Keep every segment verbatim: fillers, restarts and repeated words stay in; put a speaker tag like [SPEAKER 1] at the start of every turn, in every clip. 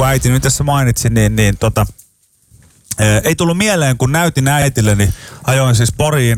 [SPEAKER 1] kun äiti nyt tässä mainitsin, niin, niin tota, ää, ei tullut mieleen, kun näytin äitille, niin ajoin siis Poriin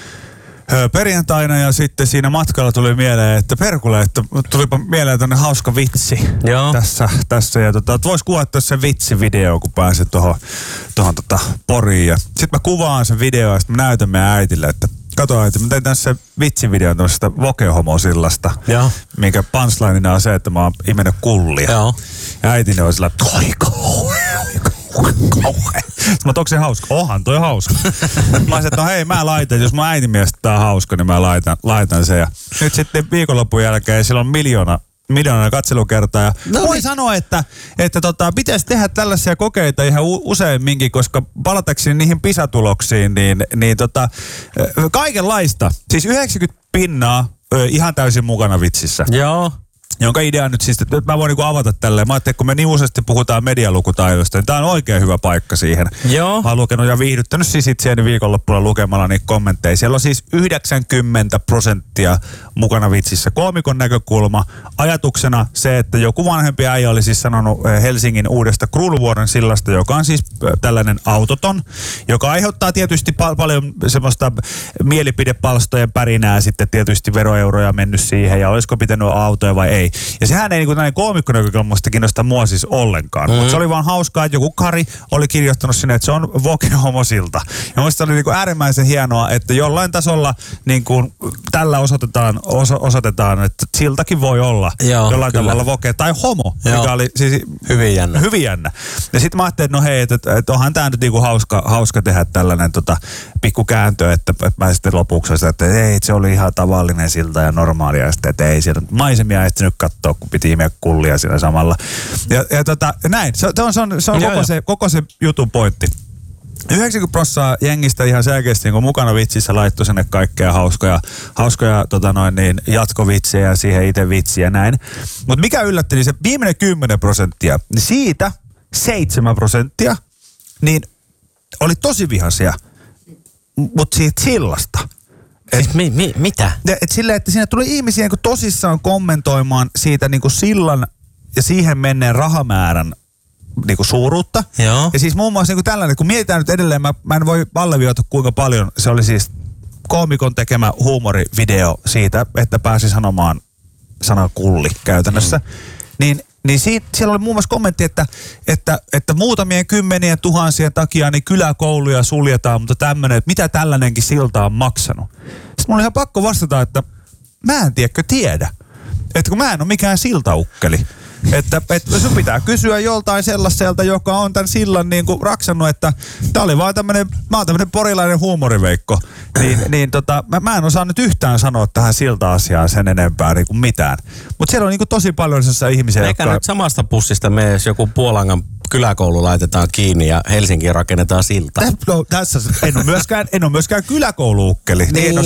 [SPEAKER 1] perjantaina ja sitten siinä matkalla tuli mieleen, että perkule, että tulipa mieleen tämmönen hauska vitsi Joo. tässä, tässä ja tota, vois kuvata sen vitsivideo, kun pääset tuohon tohon tota Poriin ja sitten mä kuvaan sen video ja sitten mä näytän meidän äitille, että kato äiti, mä tein tässä vitsivideon tämmöisestä Voke-homosillasta, minkä punchlineina on se, että mä oon imennyt kullia. Joo. Ja äitini on sillä, oi kauhean, kauhean. Mä onko se hauska? Ohan toi hauska. Mä sanoin, että no hei, mä laitan, jos mun äitin mielestä tää on hauska, niin mä laitan, laitan sen. Ja nyt sitten viikonlopun jälkeen sillä on miljoona, miljoona katselukertaa. Ja no, voi niin. sanoa, että, että tota, pitäisi tehdä tällaisia kokeita ihan u- useamminkin, koska palatakseni niihin PISA-tuloksiin, niin, niin tota, kaikenlaista. Siis yhdeksänkymmentä pinnaa ihan täysin mukana vitsissä.
[SPEAKER 2] Joo.
[SPEAKER 1] Jonka idea nyt siis, että mä voin niinku avata tälleen. Mä ajattelin, kun me niin useasti puhutaan medialukutaidosta, niin tää on oikein hyvä paikka siihen.
[SPEAKER 2] Joo.
[SPEAKER 1] Mä oon lukenut ja viihdyttänyt siis itseäni viikonloppuna lukemalla niitä kommentteja. Siellä on siis yhdeksänkymmentä prosenttia mukana vitsissä. Koomikon näkökulma. Ajatuksena se, että joku vanhempi äijä oli siis sanonut Helsingin uudesta Kruunuvuoren sillasta, joka on siis tällainen autoton, joka aiheuttaa tietysti pal- paljon semmoista mielipidepalstojen pärinää, sitten tietysti veroeuroja mennyt siihen ja olisiko pitänyt autoja vai ei. Ja sehän ei niin kuin näin koomikkonäkökulmasta kiinnosta mua siis ollenkaan. Mm. Mutta se oli vaan hauskaa, että joku Kari oli kirjoittanut sinne, että se on Voke-homosilta. Ja musta oli niin kuin äärimmäisen hienoa, että jollain tasolla niin kuin tällä osoitetaan, oso, osoitetaan, että siltakin voi olla Joo, jollain kyllä. tavalla Voke tai homo, Joo. mikä oli siis
[SPEAKER 2] hyvin jännä.
[SPEAKER 1] Hyvin jännä. Ja sitten mä ajattelin, että no hei, että, että, että onhan tää nyt niin kuin hauska, hauska tehdä tällainen tota, pikku kääntö, että, että mä sitten lopuksi sitä, että ei, se oli ihan tavallinen silta ja normaalia, ja sitten, että ei siellä maisemia ehtinyt katsoa, kun piti imeä kullia siinä samalla. Ja, ja tota, näin, se, se on, se on, se on koko, se, koko se jutun pointti. yhdeksänkymmentä prosenttia jengistä ihan selkeästi niin mukana vitsissä laittoi sinne kaikkea hauskoja, hauskoja tota noin, niin jatkovitsejä ja siihen itse vitsiä ja näin. Mutta mikä yllätti, niin se viimeinen kymmenen prosenttia, niin siitä seitsemän prosenttia, niin oli tosi vihaisia, mutta siitä sillasta.
[SPEAKER 2] Et, mi, mi, mitä?
[SPEAKER 1] Et silleen, että siinä tuli ihmisiä niin tosissaan kommentoimaan siitä niin sillan ja siihen menneen rahamäärän niin suuruutta.
[SPEAKER 2] Joo.
[SPEAKER 1] Ja siis muun muassa niin tällainen, kun mietitään nyt edelleen, mä, mä en voi alleviivata kuinka paljon, se oli siis koomikon tekemä huumorivideo siitä, että pääsi sanomaan sana kulli käytännössä. Mm. Niin Niin siitä, siellä oli muun muassa kommentti, että, että, että muutamien kymmenien tuhansien takia niin kyläkouluja suljetaan, mutta tämmöinen, että mitä tällainenkin silta on maksanut. Sitten mun oli ihan pakko vastata, että mä en tiedäkö tiedä. Että kun mä en ole mikään siltaukkeli. Että, että sun pitää kysyä joltain sellaiselta, joka on tämän sillan niin kuin raksannut, että tää oli vaan tämmönen, mä oon tämmönen porilainen huumoriveikko. Niin, niin tota, mä, mä en osaa nyt yhtään sanoa tähän silta-asiaan sen enempää niin kuin mitään. Mutta siellä on niin kuin tosi paljon sellaisia ihmisiä,
[SPEAKER 2] Eikä
[SPEAKER 1] jotka...
[SPEAKER 2] nyt samasta pussista mene, jos joku Puolangan kyläkoulu laitetaan kiinni ja Helsinkiin rakennetaan silta.
[SPEAKER 1] No, tässä en ole myöskään, en ole myöskään kyläkouluukkeli. Niin, niin,